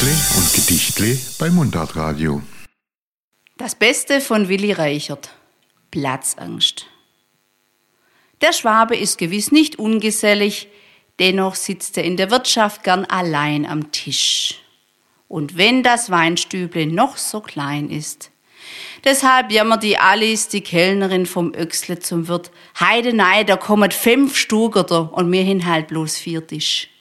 Geschichtle und Gedichtle bei Mundartradio. Das Beste von Willi Reichert. Platzangst. Der Schwabe ist gewiss nicht ungesellig, dennoch sitzt er in der Wirtschaft gern allein am Tisch. Und wenn das Weinstüble noch so klein ist. Deshalb jammert die Alice, die Kellnerin vom Öxle zum Wirt. Heide nein, da kommen 5 Stugerter und mir hin halt bloß 4 Tisch.